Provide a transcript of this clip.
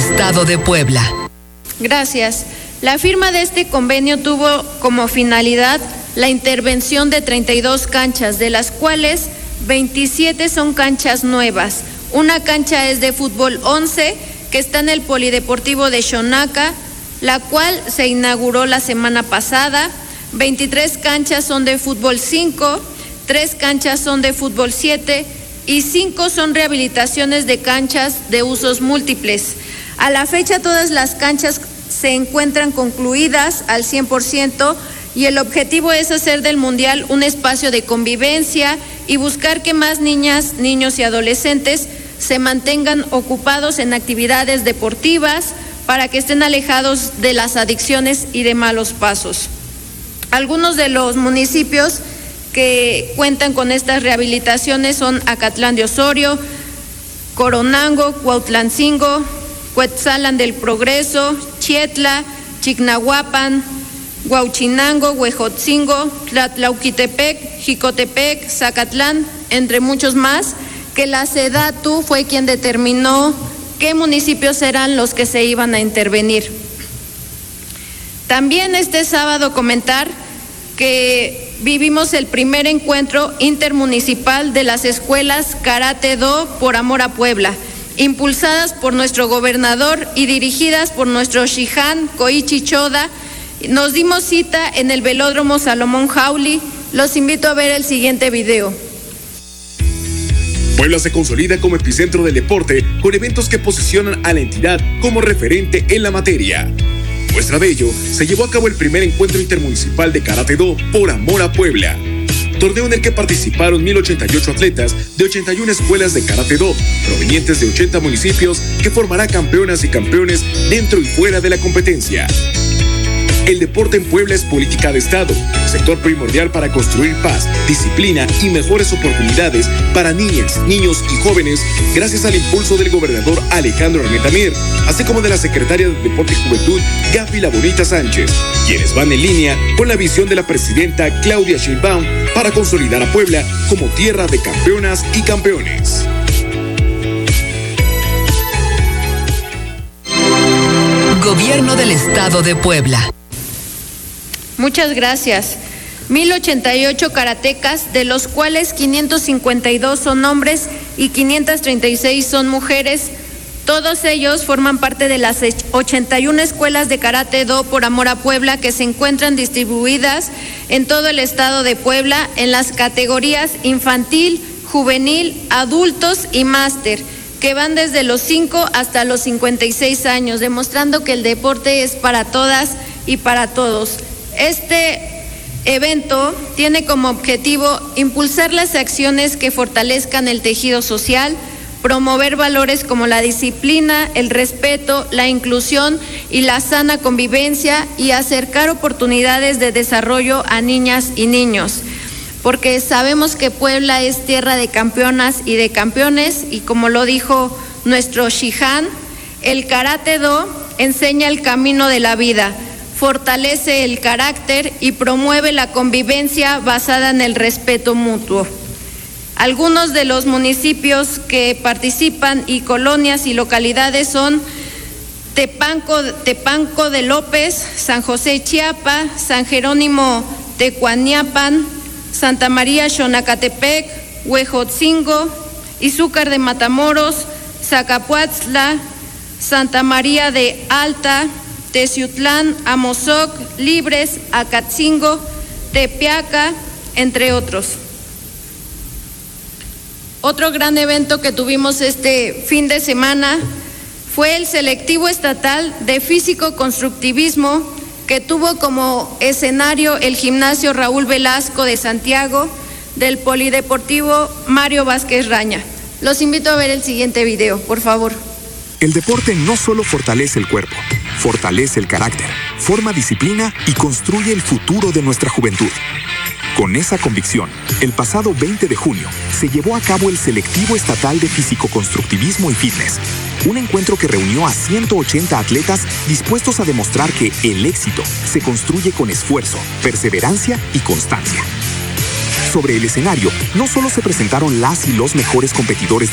Estado de Puebla. Gracias. La firma de este convenio tuvo como finalidad la intervención de 32 canchas, de las cuales 27 son canchas nuevas. Una cancha es de fútbol 11, que está en el Polideportivo de Xonaca, la cual se inauguró la semana pasada. 23 canchas son de fútbol 5, 3 canchas son de fútbol 7 y 5 son rehabilitaciones de canchas de usos múltiples. A la fecha todas las canchas se encuentran concluidas al 100% y el objetivo es hacer del Mundial un espacio de convivencia y buscar que más niñas, niños y adolescentes se mantengan ocupados en actividades deportivas para que estén alejados de las adicciones y de malos pasos. Algunos de los municipios que cuentan con estas rehabilitaciones son Acatlán de Osorio, Coronango, Cuautlancingo, Cuetzalan del Progreso, Chietla, Chignahuapan, Huauchinango, Huejotzingo, Tlatlauquitepec, Jicotepec, Zacatlán, entre muchos más, que la SEDATU fue quien determinó qué municipios eran los que se iban a intervenir. También este sábado comentar que vivimos el primer encuentro intermunicipal de las escuelas Karate Do por Amor a Puebla, impulsadas por nuestro gobernador y dirigidas por nuestro Shihan Koichi Choda. Nos dimos cita en el Velódromo Salomón Jauli. Los invito a ver el siguiente video. Puebla se consolida como epicentro del deporte con eventos que posicionan a la entidad como referente en la materia. Muestra de ello, se llevó a cabo el primer encuentro intermunicipal de Karate Do por Amor a Puebla, torneo en el que participaron 1,088 atletas de 81 escuelas de Karate Do, provenientes de 80 municipios, que formará campeonas y campeones dentro y fuera de la competencia. El deporte en Puebla es política de Estado, sector primordial para construir paz, disciplina y mejores oportunidades para niñas, niños y jóvenes, gracias al impulso del gobernador Alejandro Armenta Mier, así como de la secretaria de Deporte y Juventud, Gaby La Bonita Sánchez, quienes van en línea con la visión de la presidenta Claudia Sheinbaum para consolidar a Puebla como tierra de campeonas y campeones. Gobierno del Estado de Puebla. Muchas gracias. 1,088 karatecas, de los cuales 552 son hombres y 536 son mujeres. Todos ellos forman parte de las 81 escuelas de Karate Do por Amor a Puebla que se encuentran distribuidas en todo el estado de Puebla en las categorías infantil, juvenil, adultos y máster, que van desde los 5 hasta los 56 años, demostrando que el deporte es para todas y para todos. Este evento tiene como objetivo impulsar las acciones que fortalezcan el tejido social, promover valores como la disciplina, el respeto, la inclusión y la sana convivencia y acercar oportunidades de desarrollo a niñas y niños, porque sabemos que Puebla es tierra de campeonas y de campeones y como lo dijo nuestro Shihan, el Karate Do enseña el camino de la vida, fortalece el carácter y promueve la convivencia basada en el respeto mutuo. Algunos de los municipios que participan y colonias y localidades son Tepanco de López, San José Chiapa, San Jerónimo Tecuaniapan, Santa María Xonacatepec, Huejotzingo, Izúcar de Matamoros, Zacapuatzla, Santa María de Alta, Teciutlán, Amozoc, Libres, Acatzingo, Tepeaca, entre otros. Otro gran evento que tuvimos este fin de semana fue el selectivo estatal de físico-constructivismo, que tuvo como escenario el gimnasio Raúl Velasco de Santiago del Polideportivo Mario Vázquez Raña. Los invito a ver el siguiente video, por favor. El deporte no solo fortalece el cuerpo, fortalece el carácter, forma disciplina y construye el futuro de nuestra juventud. Con esa convicción, el pasado 20 de junio se llevó a cabo el Selectivo Estatal de Físico-Constructivismo y Fitness, un encuentro que reunió a 180 atletas dispuestos a demostrar que el éxito se construye con esfuerzo, perseverancia y constancia. Sobre el escenario, no solo se presentaron las y los mejores competidores